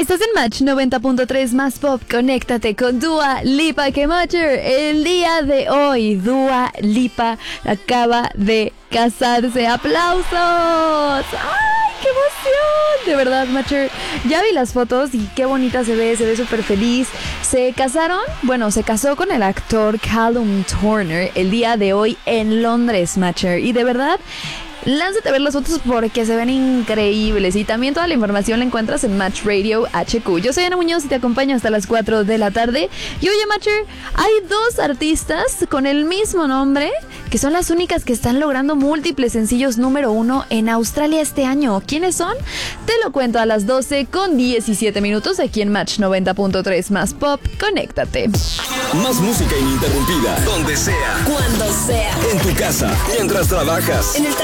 Estás en Match 90.3 más pop. Conéctate con Dua Lipa. Que Matcher, el día de hoy Dua Lipa acaba de casarse. ¡Aplausos! ¡Ay, qué emoción! De verdad, Matcher, ya vi las fotos y qué bonita se ve súper feliz. Se casó con el actor Callum Turner el día de hoy en Londres, Matcher. Y de verdad, lánzate a ver las fotos porque se ven increíbles. Y también toda la información la encuentras en Match Radio HQ. Yo soy Ana Muñoz y te acompaño hasta las 4 de la tarde. Y oye, Matcher, hay dos artistas con el mismo nombre que son las únicas que están logrando múltiples sencillos número 1 en Australia este año. ¿Quiénes son? Te lo cuento a las 12:17 aquí en Match 90.3 más pop. Conéctate. Más música ininterrumpida. Donde sea. Cuando sea. En tu casa. Mientras trabajas. En el trabajo.